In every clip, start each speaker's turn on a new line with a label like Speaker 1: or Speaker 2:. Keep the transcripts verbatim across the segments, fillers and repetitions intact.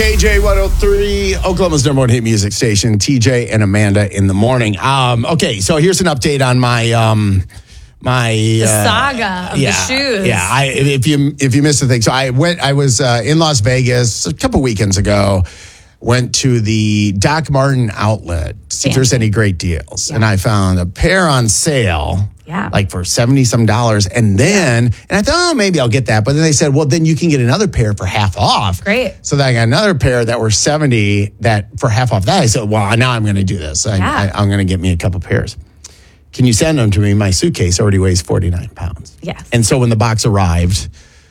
Speaker 1: K J one oh three, Oklahoma's number one hit music station, T J and Amanda in the morning. Um, okay, so here's an update on my um, my
Speaker 2: the
Speaker 1: uh,
Speaker 2: saga of
Speaker 1: yeah,
Speaker 2: the shoes.
Speaker 1: Yeah, I, if you if you missed the thing, so I went. I was uh, in Las Vegas a couple weekends ago. Went to the Doc Martin outlet to see if there's any great deals, yeah. and I found a pair on sale.
Speaker 2: Yeah.
Speaker 1: Like for seventy some dollars. And then, yeah. and I thought, oh, maybe I'll get that. But then they said, well, then you can get another pair for half off.
Speaker 2: Great.
Speaker 1: So then I got another pair that were seventy that for half off that. I said, well, now I'm going to do this. I,
Speaker 2: yeah.
Speaker 1: I, I'm going to get me a couple pairs. Can you send them to me? My suitcase already weighs forty-nine pounds.
Speaker 2: Yes.
Speaker 1: And so when the box arrived,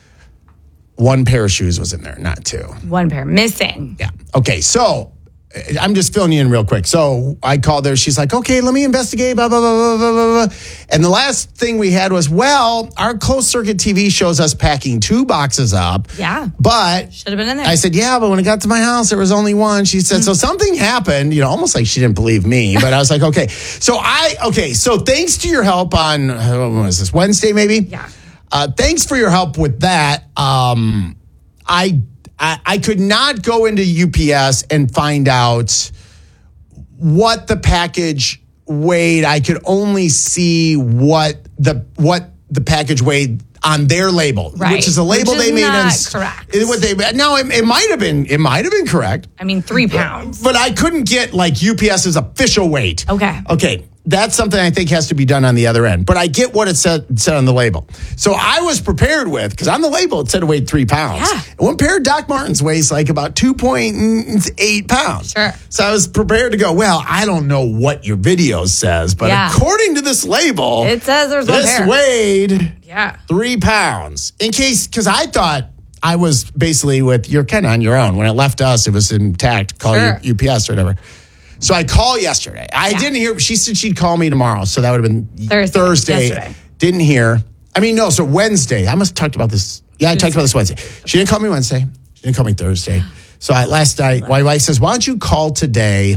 Speaker 1: one pair of shoes was in there, not two.
Speaker 2: One pair missing.
Speaker 1: Yeah. Okay. So I'm just filling you in real quick. So I called her. She's like, okay, let me investigate, blah, blah, blah, blah, blah, blah. And the last thing we had was, well, our closed circuit T V shows us packing two boxes up.
Speaker 2: Yeah.
Speaker 1: But
Speaker 2: should have been in there.
Speaker 1: I said, yeah, but when it got to my house, there was only one. She said, mm-hmm. so something happened, you know, almost like she didn't believe me. But I was like, okay. So I, okay. So thanks to your help on, what was this, Wednesday maybe?
Speaker 2: Yeah.
Speaker 1: Uh, thanks for your help with that. Um, I I, I could not go into U P S and find out what the package weighed. I could only see what the what the package weighed on their label,
Speaker 2: right.
Speaker 1: which is a label
Speaker 2: which is
Speaker 1: they made.
Speaker 2: Not
Speaker 1: in,
Speaker 2: correct.
Speaker 1: It, what they no, it, it might have been. It might have been correct.
Speaker 2: I mean, three pounds.
Speaker 1: But, but I couldn't get like UPS's official weight.
Speaker 2: Okay.
Speaker 1: Okay. That's something I think has to be done on the other end. But I get what it said, said on the label. So I was prepared with, because on the label it said it weighed three pounds.
Speaker 2: Yeah.
Speaker 1: One pair of Doc Martens weighs like about two point eight pounds.
Speaker 2: Sure.
Speaker 1: So I was prepared to go, well, I don't know what your video says, but
Speaker 2: yeah.
Speaker 1: according to this label,
Speaker 2: it says there's one
Speaker 1: this
Speaker 2: pair.
Speaker 1: weighed
Speaker 2: yeah.
Speaker 1: three pounds. In case, because I thought I was basically with, you're kind of on your own. When it left us, it was intact. Call
Speaker 2: sure.
Speaker 1: U P S or whatever. So I called yesterday. I yeah. didn't hear. She said she'd call me tomorrow. So that would have been
Speaker 2: Thursday.
Speaker 1: Thursday.
Speaker 2: Yesterday.
Speaker 1: Didn't hear. I mean, no, so Wednesday. I must have talked about this. Yeah, I talked about this Wednesday. She didn't call me Wednesday. She didn't call me Thursday. So I, last night, my wife says, why don't you call today?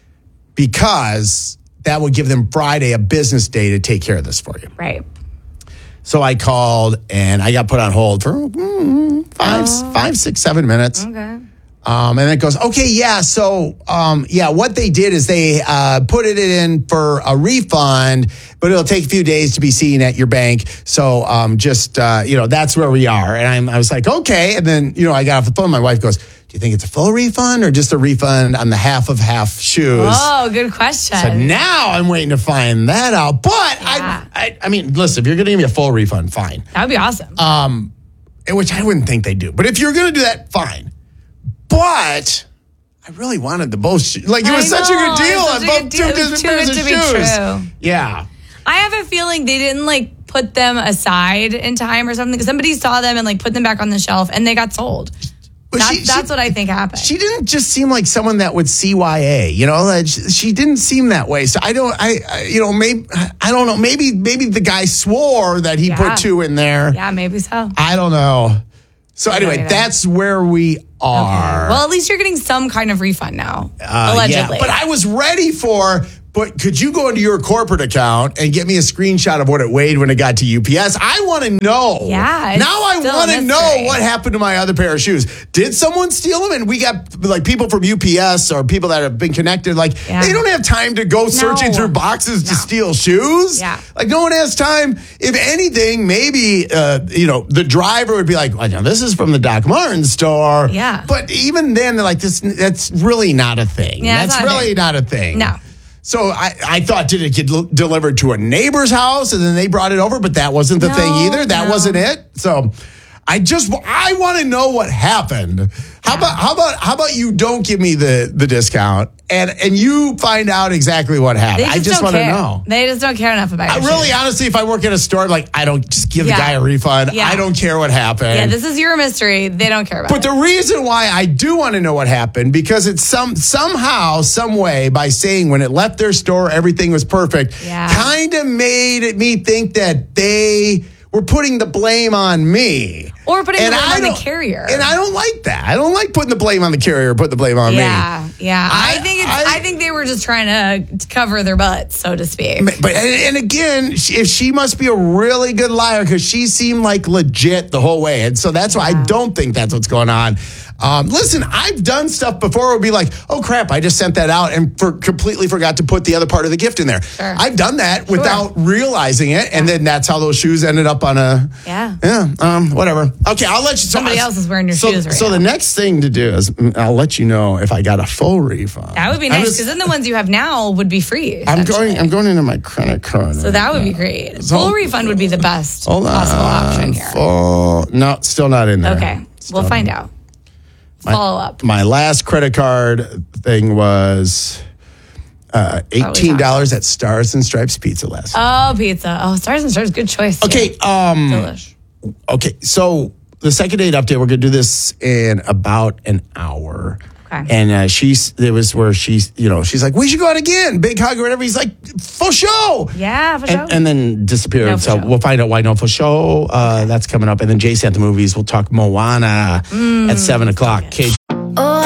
Speaker 1: Because that would give them Friday, a business day, to take care of this for you.
Speaker 2: Right.
Speaker 1: So I called and I got put on hold for mm, five, oh. five, six, seven minutes.
Speaker 2: Okay.
Speaker 1: Um, and it goes, okay, yeah. So, um, yeah, what they did is they uh, put it in for a refund, but it'll take a few days to be seen at your bank. So, um, just, uh, you know, that's where we are. And I'm, I was like, okay. And then, you know, I got off the phone. My wife goes, do you think it's a full refund or just a refund on the half of half shoes?
Speaker 2: Oh, good question.
Speaker 1: So now I'm waiting to find that out. But
Speaker 2: yeah.
Speaker 1: I, I, I mean, listen, if you're going to give me a full refund, fine.
Speaker 2: That would be awesome.
Speaker 1: Um, which I wouldn't think they do. But if you're going to do that, fine. But I really wanted the both shoes. Like, it was
Speaker 2: I
Speaker 1: such
Speaker 2: know,
Speaker 1: a good deal on both two different pairs of
Speaker 2: to be
Speaker 1: shoes.
Speaker 2: True.
Speaker 1: Yeah.
Speaker 2: I have a feeling they didn't, like, put them aside in time or something. Somebody saw them and, like, put them back on the shelf, and they got sold.
Speaker 1: But
Speaker 2: that's
Speaker 1: she,
Speaker 2: that's
Speaker 1: she,
Speaker 2: what I think happened.
Speaker 1: She didn't just seem like someone that would C Y A, you know? Like, she didn't seem that way. So I don't, I, I you know, maybe, I don't know. Maybe, maybe the guy swore that he
Speaker 2: yeah.
Speaker 1: put two in there.
Speaker 2: Yeah, maybe so.
Speaker 1: I don't know. So anyway, that's where we are.
Speaker 2: Okay. Well, at least you're getting some kind of refund now,
Speaker 1: uh,
Speaker 2: allegedly.
Speaker 1: Yeah, but I was ready for, but could you go into your corporate account and get me a screenshot of what it weighed when it got to U P S? I want to know.
Speaker 2: Yeah.
Speaker 1: Now I want to know what happened to my other pair of shoes. Did someone steal them? And we got like people from U P S or people that have been connected. Like yeah. they don't have time to go searching no. through boxes no. to steal shoes.
Speaker 2: Yeah.
Speaker 1: Like no one has time. If anything, maybe, uh, you know, the driver would be like, well, no, this is from the Doc Martin store.
Speaker 2: Yeah.
Speaker 1: But even then, they're like, this. that's really not a thing.
Speaker 2: Yeah,
Speaker 1: that's
Speaker 2: not
Speaker 1: really not a thing.
Speaker 2: No.
Speaker 1: So I, I thought, did it get l- delivered to a neighbor's house and then they brought it over? But that wasn't the
Speaker 2: no,
Speaker 1: thing either. That
Speaker 2: no.
Speaker 1: wasn't it. So I just, I want to know what happened. How yeah. about, how about, how about you don't give me the, the discount and, and you find out exactly what happened?
Speaker 2: Just
Speaker 1: I just want to know.
Speaker 2: They just don't care enough about it.
Speaker 1: I really, shoes. honestly, if I work at a store, like I don't just give yeah. the guy a refund. Yeah. I don't care what happened.
Speaker 2: Yeah, this is your mystery. They don't care about
Speaker 1: but
Speaker 2: it.
Speaker 1: But the reason why I do want to know what happened, because it's some somehow, some way, by saying when it left their store, everything was perfect,
Speaker 2: yeah.
Speaker 1: kind of made me think that they were putting the blame on me.
Speaker 2: Or putting
Speaker 1: and
Speaker 2: the blame
Speaker 1: I
Speaker 2: on the carrier.
Speaker 1: And I don't like that. I don't like putting the blame on the carrier, put the blame on
Speaker 2: yeah,
Speaker 1: me.
Speaker 2: Yeah, yeah. I, I think it's. I,
Speaker 1: I,
Speaker 2: I think they were just trying to cover their butts, so to speak.
Speaker 1: But and, and again, if she must be a really good liar because she seemed like legit the whole way, and so that's why yeah. I don't think that's what's going on. Um, listen, I've done stuff before. It would be like, oh crap, I just sent that out and for, completely forgot to put the other part of the gift in there.
Speaker 2: Sure.
Speaker 1: I've done that sure. without realizing it, and then that's how those shoes ended up on a
Speaker 2: yeah,
Speaker 1: yeah, um, whatever. Okay, I'll let you.
Speaker 2: Somebody
Speaker 1: so,
Speaker 2: else is wearing your
Speaker 1: so,
Speaker 2: shoes right
Speaker 1: So
Speaker 2: now.
Speaker 1: the next thing to do is I'll let you know if I got a full refund.
Speaker 2: That would be nice because then the ones you have now would be free.
Speaker 1: I'm going. I'm going into my credit card.
Speaker 2: So that would be great. So, full refund would be the best
Speaker 1: hold on,
Speaker 2: possible option here.
Speaker 1: Full, no, still not in there.
Speaker 2: Okay,
Speaker 1: still
Speaker 2: we'll find out.
Speaker 1: My,
Speaker 2: Follow up.
Speaker 1: My last credit card thing was uh, eighteen dollars at Stars and Stripes Pizza last week.
Speaker 2: Oh, pizza. Oh, Stars and Stripes, good choice. Too.
Speaker 1: Okay. Um,
Speaker 2: Delish.
Speaker 1: Okay, so the second date update, we're going to do this in about an hour.
Speaker 2: Okay.
Speaker 1: And uh, she's, there was where she's, you know, she's like, we should go out again, big hug or whatever. He's like, for sure.
Speaker 2: Yeah, for
Speaker 1: and,
Speaker 2: sure.
Speaker 1: and then disappeared.
Speaker 2: No, for
Speaker 1: so
Speaker 2: sure.
Speaker 1: we'll find out why no for sure. Uh, okay. That's coming up. And then Jason at the movies, we'll talk Moana mm, at seven o'clock. Okay.